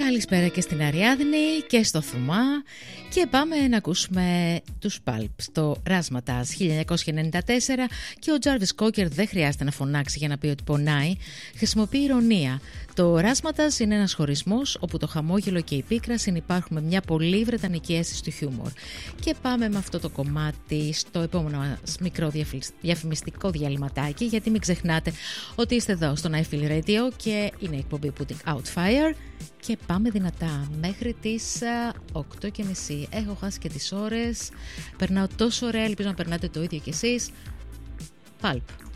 Καλησπέρα και στην Αριάδνη και στο Θωμά και πάμε να ακούσουμε τους Pulp στο Razzmatazz 1994 και ο Jarvis Cocker δεν χρειάζεται να φωνάξει για να πει ότι πονάει, χρησιμοποιεί ηρωνία. Το Razzmatazz είναι ένας χωρισμός όπου το χαμόγελο και η πίκρα συνυπάρχουν με μια πολύ βρετανική αίσθηση του χιούμορ. Και πάμε με αυτό το κομμάτι στο επόμενο μας μικρό διαφημιστικό διαλυματάκι, γιατί μην ξεχνάτε ότι είστε εδώ στο Night Feel Radio και είναι η εκπομπή Putting Out Fire. Και πάμε δυνατά μέχρι τις 8:30. Έχω χάσει και τις ώρες. Περνάω τόσο ωραία, ελπίζω να περνάτε το ίδιο κι εσείς. Pulp.